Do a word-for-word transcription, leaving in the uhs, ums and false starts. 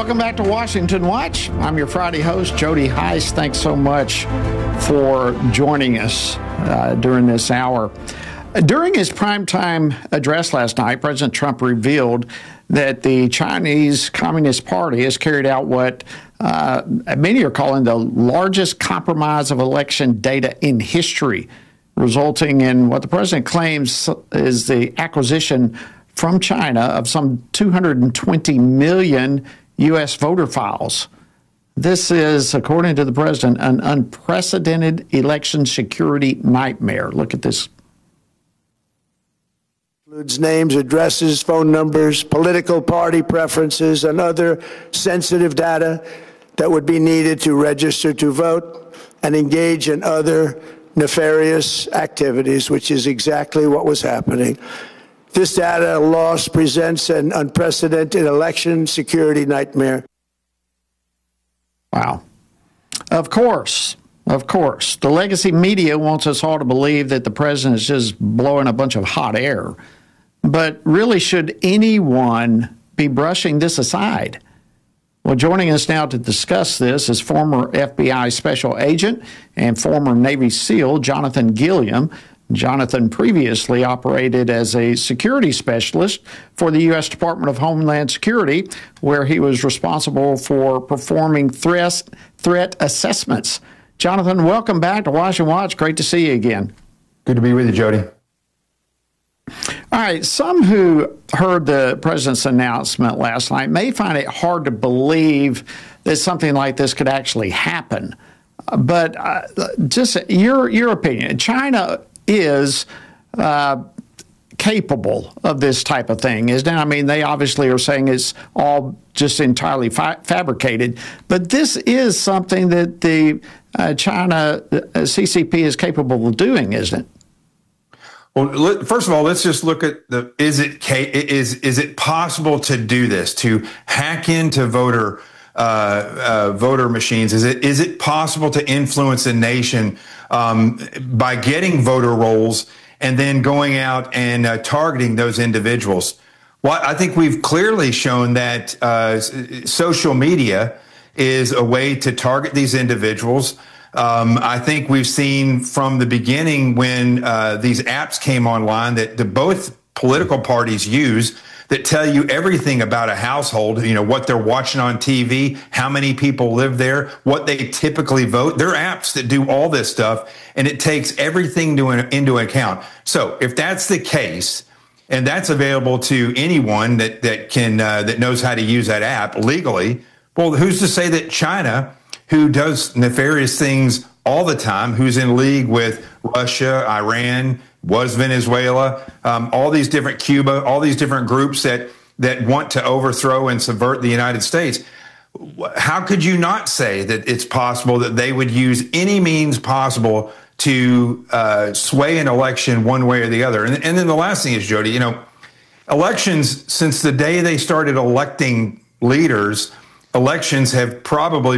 Welcome back to Washington Watch. I'm your Friday host, Jody Hice. Thanks so much for joining us uh, during this hour. During his primetime address last night, President Trump revealed that the Chinese Communist Party has carried out what uh, many are calling the largest compromise of election data in history, resulting in what the president claims is the acquisition from China of some two hundred twenty million U S voter files. This is, according to the president, an unprecedented election security nightmare. Look at this. Includes names, addresses, phone numbers, political party preferences, and other sensitive data that would be needed to register to vote and engage in other nefarious activities, which is exactly what was happening. This data loss presents an unprecedented election security nightmare. Wow. Of course, of course. The legacy media wants us all to believe that the president is just blowing a bunch of hot air. But really, should anyone be brushing this aside? Well, joining us now to discuss this is former F B I special agent and former Navy SEAL Jonathan Gilliam. Jonathan previously operated as a security specialist for the U S Department of Homeland Security, where he was responsible for performing threat, threat assessments. Jonathan, welcome back to Washington Watch. Great to see you again. Good to be with you, Jody. All right, some who heard the president's announcement last night may find it hard to believe that something like this could actually happen. But uh, just your your opinion, China is uh, capable of this type of thing, isn't it? I mean, they obviously are saying it's all just entirely fa- fabricated, but this is something that the uh, China uh, C C P is capable of doing, isn't it? Well, first of all, let's just look at the, is it, is, is it possible to do this, to hack into voter Uh, uh, voter machines? Is it is it possible to influence a nation um, by getting voter rolls and then going out and uh, targeting those individuals? Well, I think we've clearly shown that uh, social media is a way to target these individuals. Um, I think we've seen from the beginning when uh, these apps came online that the both political parties use that tell you everything about a household, you know, what they're watching on T V, how many people live there, what they typically vote. There are apps that do all this stuff, and it takes everything to, into account. So if that's the case, and that's available to anyone that, that can, uh, that knows how to use that app legally, well, who's to say that China, who does nefarious things all the time, who's in league with Russia, Iran, was Venezuela, um, all these different Cuba, all these different groups that that want to overthrow and subvert the United States. How could you not say that it's possible that they would use any means possible to uh, sway an election one way or the other? And, and then the last thing is, Jody, you know, elections, since the day they started electing leaders, elections have probably